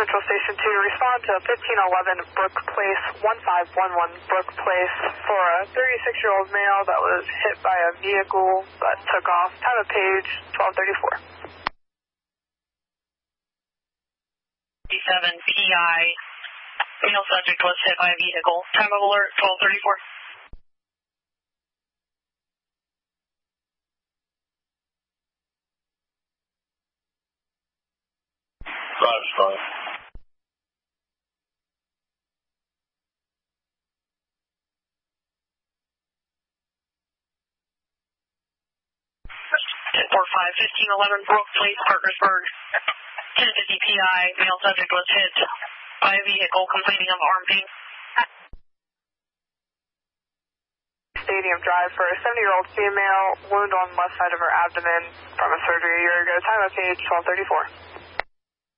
Central Station 2, respond to 1511 Brook Place, 1511 Brook Place for a 36-year-old male that was hit by a vehicle that took off. Time of page 1234. 7 PI, male subject was hit by a vehicle. Time of alert 1234. That's fine. 1045, 1511 Brook Place, Parkersburg. 1050 PI, male subject was hit by a vehicle complaining of arm pain. Stadium Drive for a 70-year-old female, wound on left side of her abdomen from a surgery a year ago. Time of page 1234.